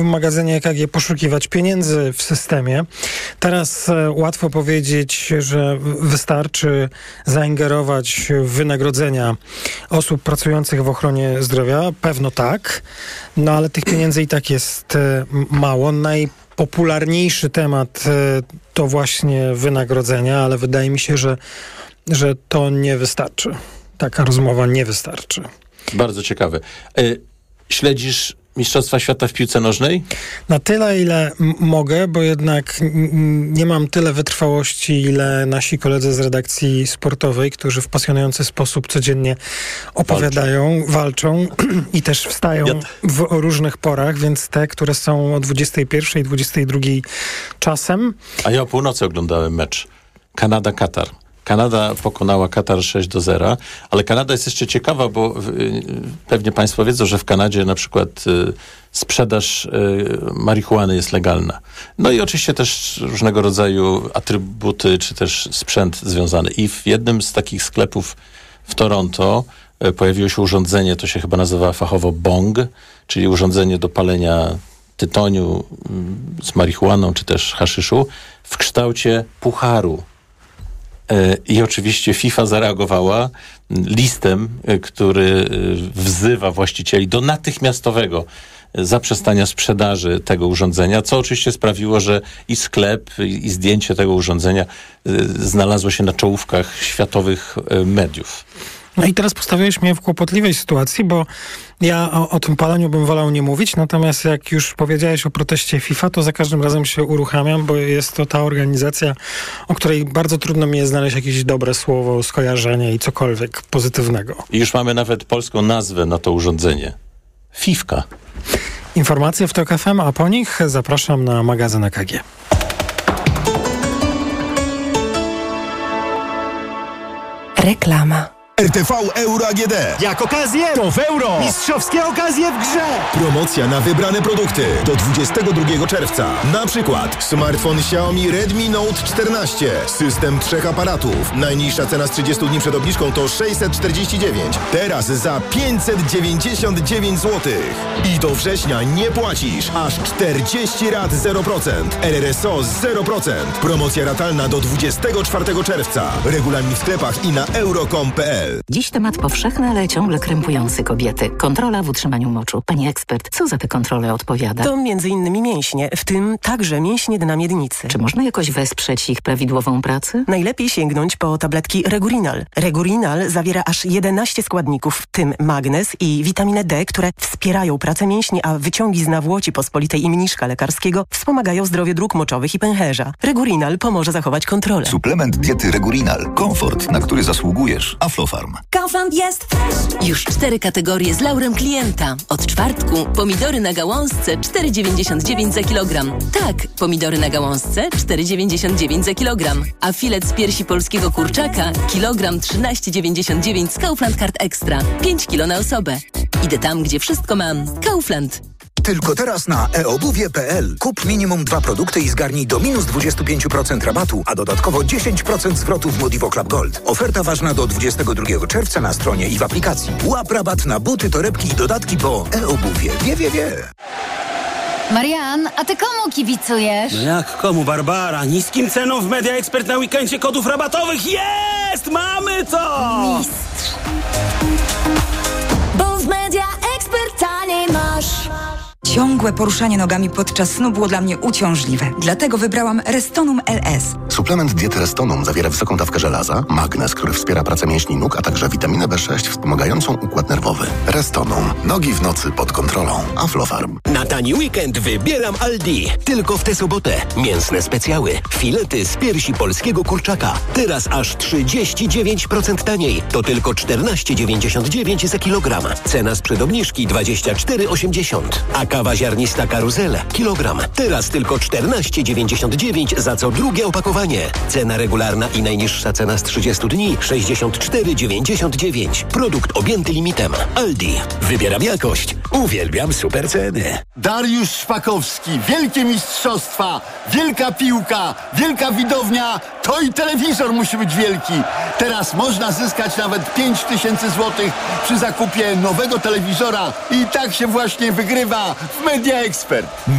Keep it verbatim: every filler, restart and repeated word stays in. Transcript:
w magazynie E K G poszukiwać pieniędzy w systemie. Teraz e, łatwo powiedzieć, że wystarczy zaingerować w wynagrodzenia osób pracujących w ochronie zdrowia. Pewno tak, no ale tych pieniędzy i tak jest e, mało. Najpopularniejszy temat e, to właśnie wynagrodzenia, ale wydaje mi się, że, że to nie wystarczy. Taka rozmowa nie wystarczy. Bardzo ciekawe. Y- śledzisz Mistrzostwa Świata w piłce nożnej? Na tyle, ile m- mogę, bo jednak n- nie mam tyle wytrwałości, ile nasi koledzy z redakcji sportowej, którzy w pasjonujący sposób codziennie opowiadają, walczą, walczą i też wstają ja t- w o różnych porach, więc te, które są o dwudziestej pierwszej, dwudziestej drugiej czasem. A ja o północy oglądałem mecz Kanada-Katar. Kanada pokonała Katar sześć do zera, ale Kanada jest jeszcze ciekawa, bo y, pewnie państwo wiedzą, że w Kanadzie na przykład y, sprzedaż y, marihuany jest legalna. No i oczywiście też różnego rodzaju atrybuty, czy też sprzęt związany. I w jednym z takich sklepów w Toronto y, pojawiło się urządzenie, to się chyba nazywa fachowo bong, czyli urządzenie do palenia tytoniu y, z marihuaną, czy też haszyszu w kształcie pucharu. I oczywiście FIFA zareagowała listem, który wzywa właścicieli do natychmiastowego zaprzestania sprzedaży tego urządzenia, co oczywiście sprawiło, że i sklep, i zdjęcie tego urządzenia znalazło się na czołówkach światowych mediów. No i teraz postawiłeś mnie w kłopotliwej sytuacji, bo ja o, o tym paleniu bym wolał nie mówić, natomiast jak już powiedziałeś o proteście FIFA, to za każdym razem się uruchamiam, bo jest to ta organizacja, o której bardzo trudno mi jest znaleźć jakieś dobre słowo, skojarzenie i cokolwiek pozytywnego. I już mamy nawet polską nazwę na to urządzenie. Fifka. Informacje w TOK F M, a po nich zapraszam na magazyn E K G. Reklama. R T V Euro A G D. Jak okazję, to w euro. Mistrzowskie okazje w grze. Promocja na wybrane produkty do dwudziestego drugiego czerwca. Na przykład smartfon Xiaomi Redmi Note czternaście. System trzech aparatów. Najniższa cena z trzydziestu dni przed obniżką to sześćset czterdzieści dziewięć. Teraz za pięćset dziewięćdziesiąt dziewięć złotych. I do września nie płacisz. Aż czterdzieści rat zero procent. R R S O zero procent. Promocja ratalna do dwudziestego czwartego czerwca. Regulamin w sklepach i na euro kropka com kropka p l. Dziś temat powszechny, ale ciągle krępujący kobiety. Kontrola w utrzymaniu moczu. Pani ekspert, co za te kontrole odpowiada? To między innymi mięśnie, w tym także mięśnie dna miednicy. Czy można jakoś wesprzeć ich prawidłową pracę? Najlepiej sięgnąć po tabletki Regurinal. Regurinal zawiera aż jedenaście składników, w tym magnez i witaminę D, które wspierają pracę mięśni, a wyciągi z nawłoci pospolitej i mniszka lekarskiego wspomagają zdrowie dróg moczowych i pęcherza. Regurinal pomoże zachować kontrolę. Suplement diety Regurinal. Komfort, na który zasługujesz. Aflofarm. Kaufland jest fresh. Już cztery kategorie z laurem klienta. Od czwartku pomidory na gałązce cztery dziewięćdziesiąt dziewięć za kilogram. Tak, pomidory na gałązce cztery dziewięćdziesiąt dziewięć za kilogram. A filet z piersi polskiego kurczaka kilogram trzynaście dziewięćdziesiąt dziewięć z Kaufland Card Extra. pięć kilo na osobę. Idę tam, gdzie wszystko mam. Kaufland. Tylko teraz na e obuwie kropka p l. Kup minimum dwa produkty i zgarnij do minus dwadzieścia pięć procent rabatu, a dodatkowo dziesięć procent zwrotu w Modivo Club Gold. Oferta ważna do dwudziestego drugiego czerwca na stronie i w aplikacji. Łap rabat na buty, torebki i dodatki po e-obuwie. Wie, wie, wie. Marian, a ty komu kibicujesz? No jak komu, Barbara? Niskim ceną w Media Expert na weekendzie kodów rabatowych jest! Mamy to! Mistrz. Bo w Media Expert taniej masz. Ciągłe poruszanie nogami podczas snu było dla mnie uciążliwe. Dlatego wybrałam Restonum L S. Suplement diety Restonum zawiera wysoką dawkę żelaza, magnez, który wspiera pracę mięśni nóg, a także witaminę B sześć wspomagającą układ nerwowy. Restonum. Nogi w nocy pod kontrolą. Aflofarm. Na tani weekend wybieram Aldi. Tylko w tę sobotę. Mięsne specjały. Filety z piersi polskiego kurczaka. Teraz aż trzydzieści dziewięć procent taniej. To tylko czternaście dziewięćdziesiąt dziewięć za kilogram. Cena sprzed obniżki dwadzieścia cztery osiemdziesiąt. A kawa ziarnista Karuzel. Kilogram. Teraz tylko czternaście dziewięćdziesiąt dziewięć za co drugie opakowanie. Cena regularna i najniższa cena z trzydziestu dni sześćdziesiąt cztery dziewięćdziesiąt dziewięć. Produkt objęty limitem. Aldi. Wybieram jakość. Uwielbiam super ceny. Dariusz Szpakowski. Wielkie mistrzostwa. Wielka piłka. Wielka widownia. To i telewizor musi być wielki. Teraz można zyskać nawet pięć tysięcy złotych przy zakupie nowego telewizora i tak się właśnie wygrywa w Media Expert.